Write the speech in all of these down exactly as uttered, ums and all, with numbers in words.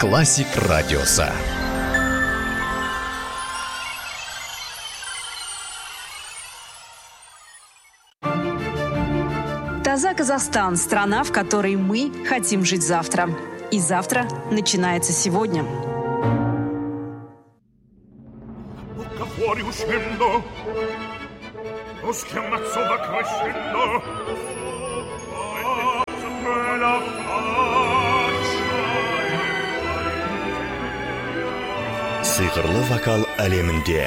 Классик радиосы. Таза Казахстан – страна, в которой мы хотим жить завтра. И завтра начинается сегодня. Сыйқырлы вокал әлемінде.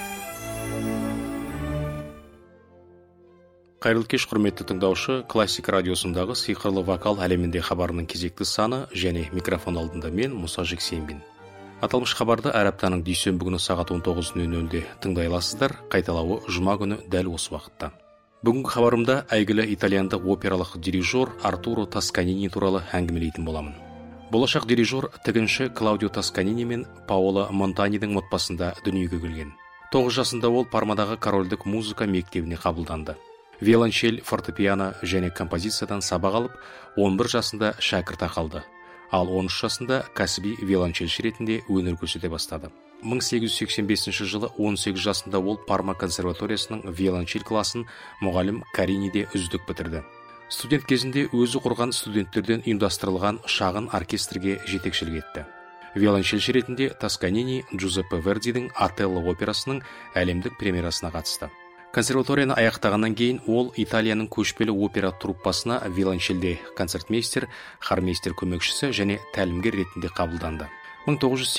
Қайырлы кеш, құрметті тыңдаушы. Классик радиосындағы сыйқырлы вокал әлемінде хабарының кезекті саны және микрофон алдында мен Мұса Жексенбин. Аталмыш хабарды әр аптаның дүйсенбі күні сағат он тоғыз нөл нөлде тыңдай аласыздар, қайталауы жұма күні дәл осы уақытта. Бүгінгі хабарымда әйгілі итальяндық опералық дирижер Артуро Тосканини туралы әңгімелейтін боламын. Болашақ дирижер тігінші Клаудио Тосканини мен Паоло Монтанидің отбасында дүниеге келген. тоғыз жасында ол Пармадағы корольдік музыка мектебіне қабылданды. Виолончель, фортепиано және композициядан сабақ алып, он бір жасында шәкірт ақалды. Ал он үш жасында кәсіби виолончельші ретінде өнер көрсете бастады. мың сегіз жүз сексен бесінші жылы он сегіз жасында ол Парма консерваториясының виолончель класын мұғалім Кариниде үздік бітірді. Студент кезінде өзі құрған студенттерден ұйымдастырылған шағын оркестрге жетекшілік етті. Виолончельші ретінде Тосканини Джузеппе Вердидің Отелло операсының әлемдік премьерасына қатысты. Консерваторияны аяқтағаннан кейін ол Италияның көшпелі опера труппасына виолончельде концертмейстер, хормейстер көмекшісі және тәлімгер ретінде қабылданды. мың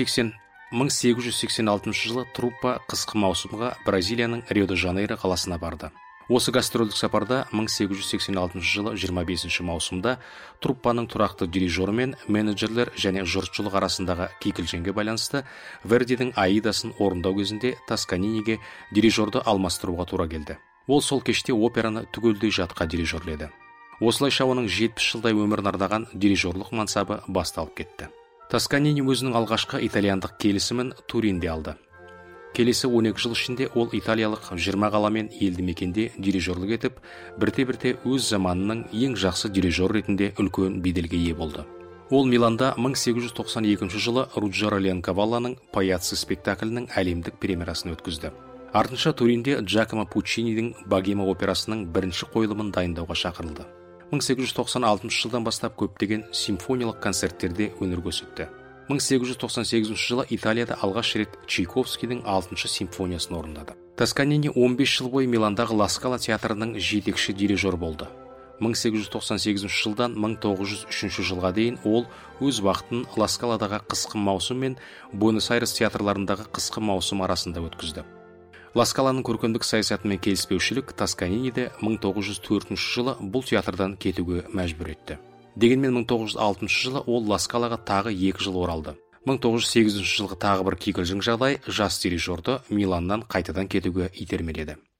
сегіз жүз сексен алтыншы жылы труппа қысқы маусымға Бразилияның Рио-де-Жанейро қаласына барды. Осы гастрольдік сапарда мың сегіз жүз сексен алтыншы жылы жиырма бесінші маусымда труппаның тұрақты дирижері мен менеджерлер және жұртшылық арасындағы кикілжіңге байланысты Вердидің Аидасын орындау кезінде Тосканиниге дирижерді алмастыруға тура келді. Ол сол кеште операны түгелдей жатқа дирижерледі. Осылайша оның жетпіс жылдай өмірін арнаған дирижерлік мансабы басталып кетті. Тосканини өзінің алғашқы итальяндық келісімін Туринде алды. Келесі он екі жыл ішінде ол италиялық жиырма қала мен елді мекенде дирижерлік етіп, бірте-бірте өз заманының ең жақсы дирижер ретінде үлкен беделге ие болды. Ол Миланда мың сегіз жүз тоқсан екінші жылы Руджеро Ленкавалланың Паяцци спектаклінің әлемдік премьерасын өткізді. Артынша Туринде Джакомо Пуччинидің Богема операсының бірінші қойылымын дайындауға шақырылды. мың сегіз жүз тоқсан алтыншы жылдан бастап көптеген симфониялық концерттерде өнер көрсетті. мың сегіз жүз тоқсан сегізінші жылы Италияда алғаш рет Чайковскийдің алтыншы симфониясын орындады. Тосканини он бес жыл бойы Миландағы Ла Скала театрының жетекші дирижер болды. мың сегіз жүз тоқсан сегізінші жылдан мың тоғыз жүз үшінші жылға дейін ол өз уақытын Ла Скаладағы қысқы маусым мен Буэнос-Айрес театрларындағы қысқы маусым арасында өткізді. Ла Скаланың көркемдік саясатымен келіспеушілік Тосканиниді мың тоғыз жүз төртінші жылы бұл театрдан кетуге мәжбүр етті. Дегенмен мың тоғыз жүз алтыншы жылы ол Ла Скалаға тағы екі жыл оралды. мың тоғыз жүз сегізінші жылғы тағы бір кикілжің жағдай жас дирижерді Миланнан қайтадан кетуге итермеледі.